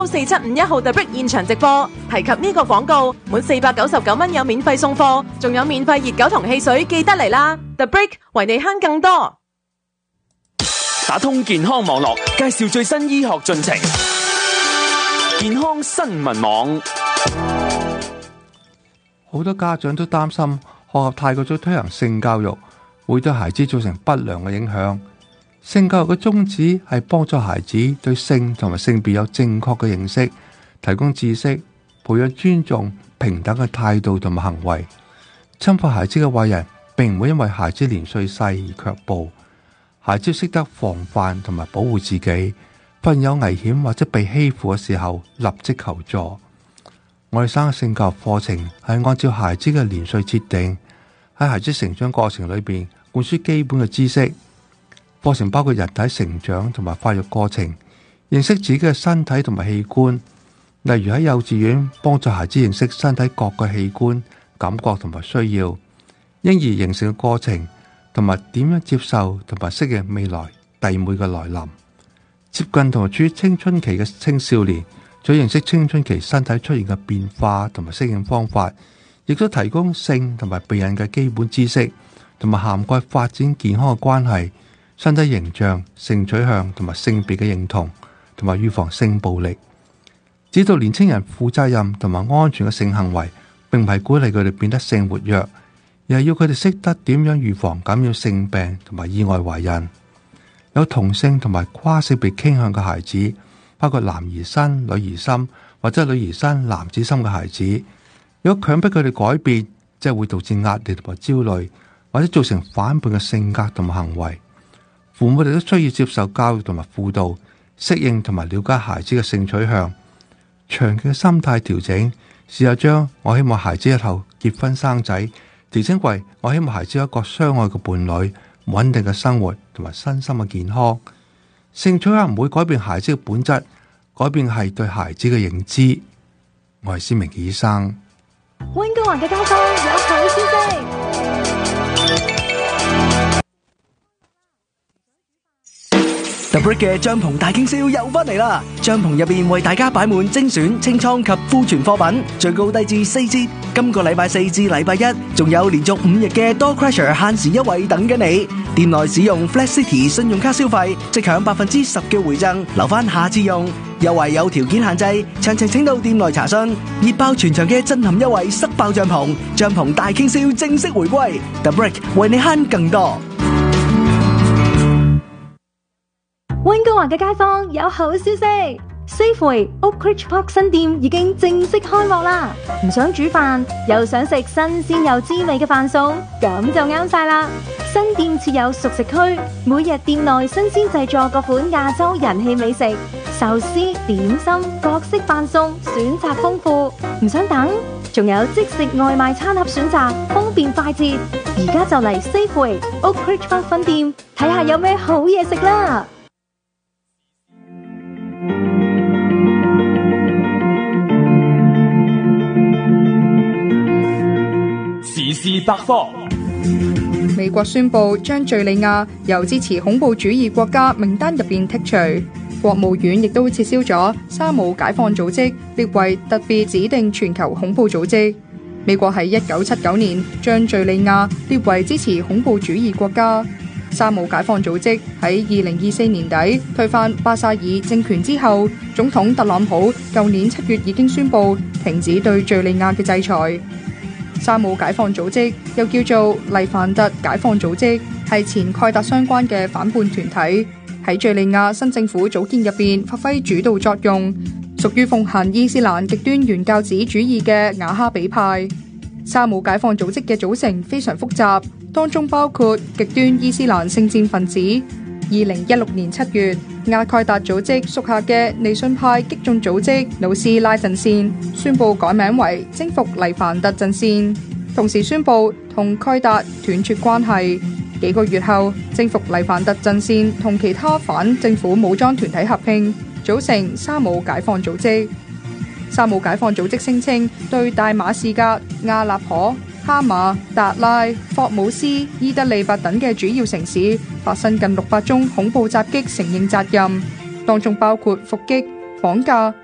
4751號 The Brick 現場直播，提及呢個廣告，滿499蚊有免費送貨，仲有免費熱狗同汽水，記得嚟啦 ！The Brick 為你慳更多。 打通健康網絡，介紹最新醫學進程。健康新聞網， 好多家長都擔心學校太過早推行性教育，會對孩子造成不良嘅影響。性教育嘅宗旨係幫助孩子對性同埋性別有正確嘅認識，提供知識，培養尊重、平等嘅態度同埋行為。侵犯孩子嘅壞人並唔會因為孩子年歲細而卻步，孩子識得防範同埋保護自己，發現有危險或者被欺負嘅時候立即求助。我哋生嘅性教育課程係按照孩子嘅年歲設定，喺孩子成長過程裏邊灌輸基本嘅知識。課程包括人體成長同埋發育過程，認識自己嘅身體同埋器官，例如喺幼稚園幫助孩子認識身體各個器官、感覺同埋需要，嬰兒形成嘅過程，同埋點樣接受同埋適應未來弟妹嘅來臨。接近同埋處於青春期嘅青少年，再認識青春期身體出現嘅變化同埋適應方法，亦都提供性同埋避孕嘅基本知識，同埋涵蓋發展健康嘅關係、身體形象、性取向同埋性別嘅認同，同埋預防性暴力，指導年青人負責任同埋安全嘅性行為，並唔係鼓勵佢哋變得性活躍，而係要佢哋識得點樣預防感染性病同埋意外懷孕。有同性同埋跨性別傾向嘅孩子，包括男兒身、女兒心或者女兒身、男子心嘅孩子，如果強迫佢哋改變，即係會導致壓力同埋焦慮，或者造成反叛嘅性格同埋行為。父母哋都需要接受教育同埋輔導，適應同埋了解孩子嘅性取向。長期嘅心態調整，試下將我希望孩子日後結婚生仔調整為我希望孩子有一個相愛嘅伴侶、穩定嘅生活同埋身心嘅健康。性取向唔會改變孩子嘅本質，改變係對孩子嘅認知。我係施明傑醫生。 溫哥華嘅街坊有好消息。 The Brick 嘅帳篷大傾銷又翻嚟啦！帳篷入邊為大家擺滿精選清倉及庫存貨品，最高低至4折。今個禮拜4至禮拜1，仲有連續5日嘅 Door Crusher 限時優惠等緊你。店內使用 Flat City 信用卡消費，即享10%嘅回贈，留翻下次用。優惠有條件限制，詳情請到店內查詢。熱爆全場嘅震撼優惠，塞爆帳篷，帳篷大傾銷正式回歸。The Brick 為你慳更多。 溫哥華嘅街坊有好消息 ，Safeway Oakridge Park 新店已經正式開幕啦！唔想煮飯，又想食新鮮又滋味嘅飯餸，咁就啱晒啦！新店設有熟食區，每日店內新鮮製作各款亞洲人氣美食，壽司、點心、各式飯餸，選擇豐富。唔想等，仲有即食外賣餐盒選擇，方便快捷。而家就嚟 Safeway Oakridge Park 分店，睇下有咩好嘢食啦！ 時事百科。 美國宣布將敘利亞由支持恐怖主義國家名單入邊剔除，國務院亦都撤銷咗沙姆解放組織列為特別指定全球恐怖組織。美國喺1979年將敘利亞列為支持恐怖主義國家。沙姆解放組織喺2024年底推翻巴沙爾政權之後，總統特朗普舊年7月已經宣布停止對敘利亞嘅制裁。沙姆解放組織又叫做黎凡特解放組織，係前蓋達相關嘅反叛團體，喺敘利亞新政府組建入邊發揮主導作用，屬於奉行伊斯蘭極端原教旨主義嘅瓦哈比派。沙姆解放組織嘅組成非常複雜，當中包括極端伊斯蘭聖戰分子。2016年7月，阿蓋達組織屬下嘅尼遜派激進組織努斯拉陣線宣布改名為征服黎凡特陣線，同時宣布同蓋達斷絕關係。幾個月後，征服黎凡特陣線同其他反政府武裝團體合併，組成沙姆解放組織。沙姆解放組織聲稱對大馬士革、阿勒頗、哈馬、達拉、霍姆斯、伊德利伯等嘅主要城市發生近600宗恐怖襲擊承認責任，當中包括伏擊、綁架、